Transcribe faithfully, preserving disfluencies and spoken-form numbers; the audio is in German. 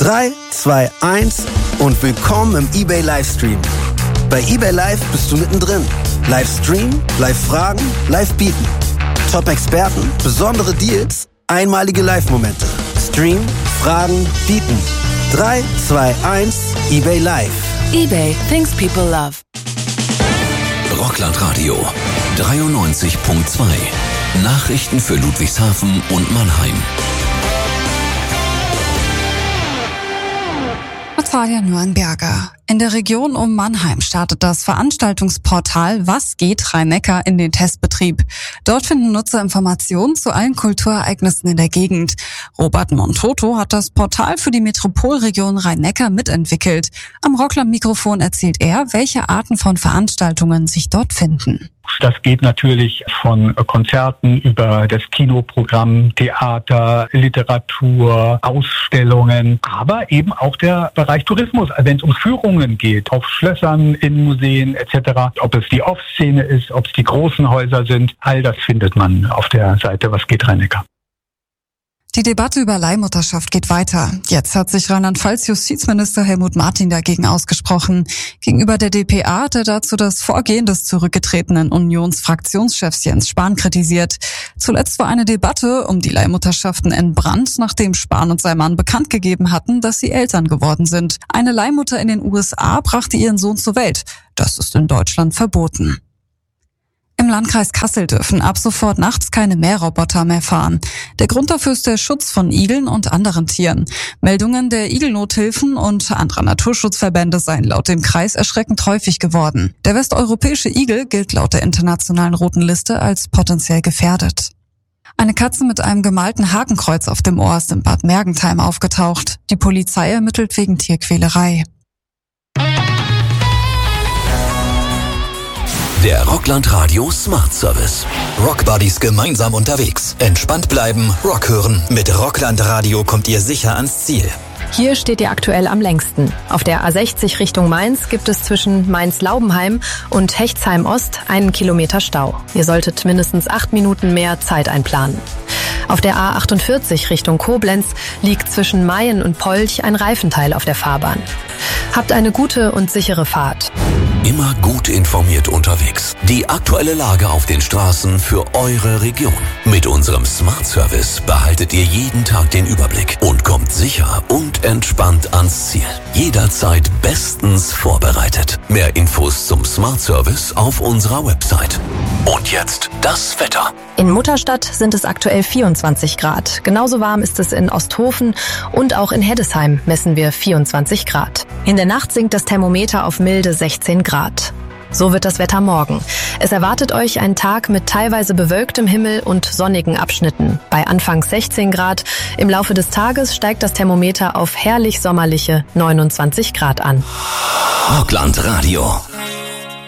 drei, zwei, eins und willkommen im eBay Livestream. Bei eBay Live bist du mittendrin. Live streamen, live fragen, live bieten. Top-Experten, besondere Deals, einmalige Live-Momente. Stream, fragen, bieten. drei, zwei, eins, eBay Live. eBay, things people love. Rockland Radio dreiundneunzig Komma zwei. Nachrichten für Ludwigshafen und Mannheim. Natalia Nürnberger. In der Region um Mannheim startet das Veranstaltungsportal Was geht Rhein-Neckar in den Testbetrieb. Dort finden Nutzer Informationen zu allen Kulturereignissen in der Gegend. Robert Montoto hat das Portal für die Metropolregion Rhein-Neckar mitentwickelt. Am Rockland-Mikrofon erzählt er, welche Arten von Veranstaltungen sich dort finden. Das geht natürlich von Konzerten über das Kinoprogramm, Theater, Literatur, Ausstellungen, aber eben auch der Bereich Tourismus, wenn es um Führungen geht, auf Schlössern, in Museen et cetera. Ob es die Off-Szene ist, ob es die großen Häuser sind, all das findet man auf der Seite Was geht Rhein-Neckar. Die Debatte über Leihmutterschaft geht weiter. Jetzt hat sich Rheinland-Pfalz Justizminister Helmut Martin dagegen ausgesprochen. Gegenüber der D P A hat er dazu das Vorgehen des zurückgetretenen Unionsfraktionschefs Jens Spahn kritisiert. Zuletzt war eine Debatte um die Leihmutterschaften entbrannt, nachdem Spahn und sein Mann bekannt gegeben hatten, dass sie Eltern geworden sind. Eine Leihmutter in den U S A brachte ihren Sohn zur Welt. Das ist in Deutschland verboten. Im Landkreis Kassel dürfen ab sofort nachts keine Mähroboter mehr fahren. Der Grund dafür ist der Schutz von Igeln und anderen Tieren. Meldungen der Igelnothilfen und anderer Naturschutzverbände seien laut dem Kreis erschreckend häufig geworden. Der westeuropäische Igel gilt laut der internationalen Roten Liste als potenziell gefährdet. Eine Katze mit einem gemalten Hakenkreuz auf dem Ohr ist in Bad Mergentheim aufgetaucht. Die Polizei ermittelt wegen Tierquälerei. Der Rockland Radio Smart Service. Rockbuddies gemeinsam unterwegs. Entspannt bleiben, Rock hören. Mit Rockland Radio kommt ihr sicher ans Ziel. Hier steht ihr aktuell am längsten. Auf der A sechzig Richtung Mainz gibt es zwischen Mainz-Laubenheim und Hechtsheim-Ost einen Kilometer Stau. Ihr solltet mindestens acht Minuten mehr Zeit einplanen. Auf der A achtundvierzig Richtung Koblenz liegt zwischen Mayen und Polch ein Reifenteil auf der Fahrbahn. Habt eine gute und sichere Fahrt. Immer gut informiert unterwegs. Die aktuelle Lage auf den Straßen für eure Region. Mit unserem Smart Service behaltet ihr jeden Tag den Überblick und kommt sicher und entspannt ans Ziel. Jederzeit bestens vorbereitet. Mehr Infos zum Smart Service auf unserer Website. Und jetzt das Wetter. In Mutterstadt sind es aktuell vierundzwanzig Grad. Genauso warm ist es in Osthofen und auch in Heddesheim messen wir vierundzwanzig Grad. In der Nacht sinkt das Thermometer auf milde sechzehn Grad. So wird das Wetter morgen. Es erwartet euch ein Tag mit teilweise bewölktem Himmel und sonnigen Abschnitten. Bei anfangs sechzehn Grad. Im Laufe des Tages steigt das Thermometer auf herrlich sommerliche neunundzwanzig Grad an. Rockland Radio.